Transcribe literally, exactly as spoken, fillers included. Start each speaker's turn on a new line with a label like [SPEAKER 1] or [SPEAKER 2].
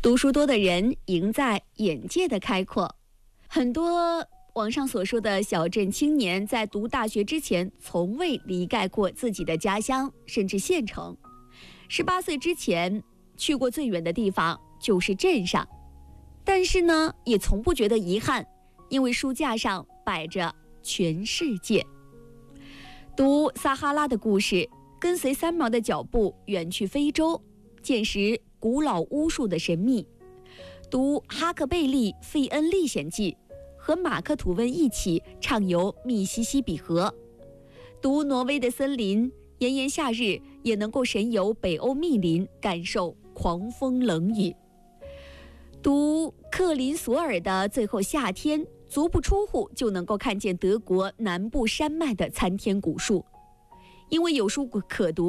[SPEAKER 1] 读书多的人赢在眼界的开阔。很多网上所说的小镇青年在读大学之前从未离开过自己的家乡甚至县城，十八岁之前去过最远的地方就是镇上，但是呢也从不觉得遗憾，因为书架上摆着全世界。读撒哈拉的故事，跟随三毛的脚步远去非洲，见识古老巫术的神秘。读哈克贝利·费恩历险记，和马克·吐温一起畅游密西西比河。读挪威的森林，炎炎夏日也能够神游北欧密林，感受狂风冷雨。读克林索尔的最后夏天，足不出户就能够看见德国南部山脉的参天古树。因为有书可读，